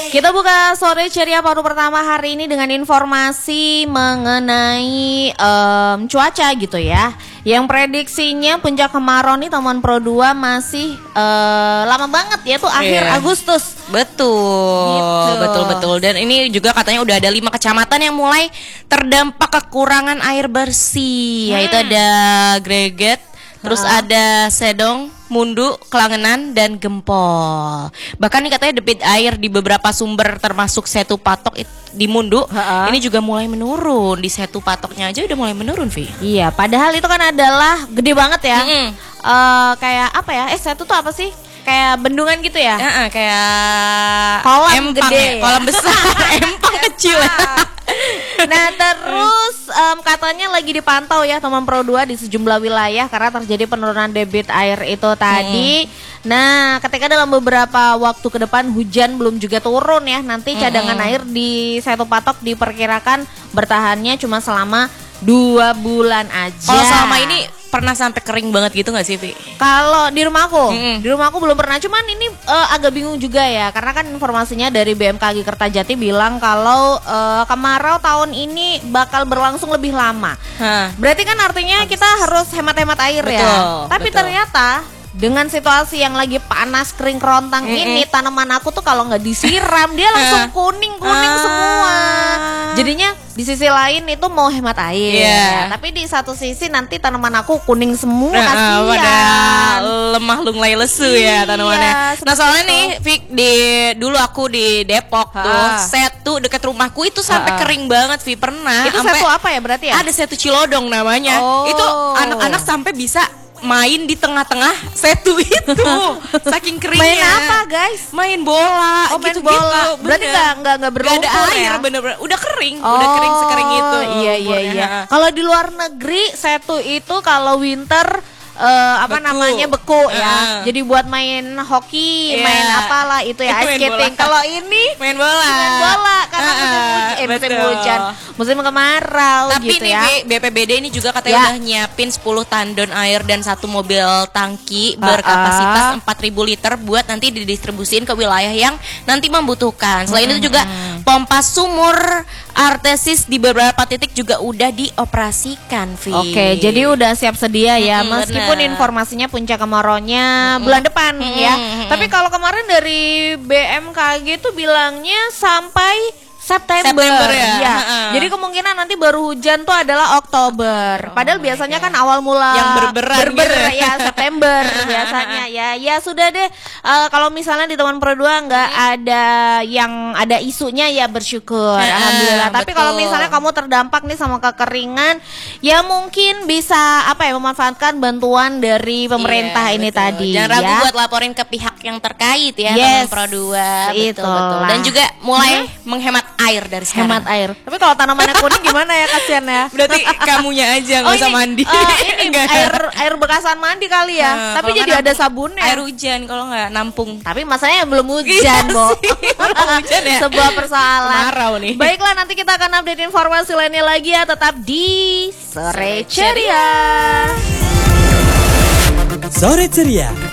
Kita buka sore ceria baru pertama hari ini dengan informasi mengenai cuaca gitu ya. Yang prediksinya puncak kemarau nih Taman Pro 2 masih lama banget ya tuh akhir Agustus. Betul, gitu. betul. Dan ini juga katanya udah ada 5 kecamatan yang mulai terdampak kekurangan air bersih. Yaitu ada Greget, terus ada Sedong, Mundu, Kelangenan, dan Gempol. Bahkan nih katanya debit air di beberapa sumber termasuk Setu Patok di Mundu ini juga mulai menurun. Di Setu Patoknya aja udah mulai menurun, Vi. Iya, padahal itu kan adalah gede banget ya. Kayak apa ya? Setu tuh apa sih? Kayak bendungan gitu ya? Kayak kolam empang gede. ya? Kolam besar, empang kecil. Nah terus katanya lagi dipantau ya Taman Pro 2 di sejumlah wilayah karena terjadi penurunan debit air itu tadi. Nah ketika dalam beberapa waktu ke depan hujan belum juga turun ya, nanti cadangan air di Setu Patok diperkirakan bertahannya cuma selama 2 bulan aja. Kalau selama ini pernah sampai kering banget gitu nggak sih, Vi? Kalau di rumahku, belum pernah. Cuman ini agak bingung juga ya, karena kan informasinya dari BMKG Kertajati bilang kalau kemarau tahun ini bakal berlangsung lebih lama. Berarti kan artinya kita harus hemat-hemat air ya. Tapi ternyata dengan situasi yang lagi panas kering kerontang ini, tanaman aku tuh kalau nggak disiram dia langsung kuning semua. Jadinya di sisi lain itu mau hemat air, tapi di satu sisi nanti tanaman aku kuning semua, kasihan. Lemah lunglai lesu ya tanamannya. Nah soalnya nih, Fik, dulu aku di Depok tuh, Setu dekat rumahku itu sampai kering banget, Vi, pernah. Itu Setu apa ya berarti ya? Ada Setu Cilodong namanya. Itu anak-anak sampai bisa main di tengah-tengah setu itu, saking keringnya. Main apa guys? Main bola. Main bola. Berarti nggak berlumpur ada air, ya? Bener-bener udah kering, udah kering sekering itu. Iya. Kalau di luar negeri setu itu kalau winter namanya beku ya. Jadi buat main hoki, main apalah itu ya, ice skating. Kalau ini main bola karena musim hujan, musim kemarau. Tapi gitu nih ya. BPBD ini juga katanya udah nyiapin 10 tandon air dan 1 mobil tangki berkapasitas 4.000 liter buat nanti didistribusiin ke wilayah yang nanti membutuhkan. Selain itu juga pompa sumur artesis di beberapa titik juga udah dioperasikan, Vi. Oke, jadi udah siap sedia ya. Meskipun informasinya puncak kemaraunya bulan depan ya. Tapi kalau kemarin dari BMKG tuh bilangnya sampai September ya. Jadi kemungkinan nanti baru hujan tuh adalah Oktober. Padahal biasanya kan awal mula yang berber gitu. Ya September biasanya ya. Ya sudah deh. Kalau misalnya di Taman Pro 2 nggak ada yang ada isunya ya bersyukur. Alhamdulillah. Tapi kalau misalnya kamu terdampak nih sama kekeringan, ya mungkin bisa memanfaatkan bantuan dari pemerintah ini tadi. Jangan ragu buat laporin ke pihak yang terkait ya, Taman Pro 2. Betul. Dan juga mulai menghemat air dari sekarang. Hemat air. Tapi kalau tanamannya kuning gimana ya, kasihan ya? Berarti kamunya aja nggak usah mandi. Ini air bekasan mandi kali ya. Tapi jadi ada sabunnya. Air hujan kalau nggak nampung. Tapi masanya belum hujan, Bo. Hujan ya. Sebuah persoalan. Kemarau nih. Baiklah, nanti kita akan update informasi lainnya lagi ya. Tetap di Sore Ceria. Sore Ceria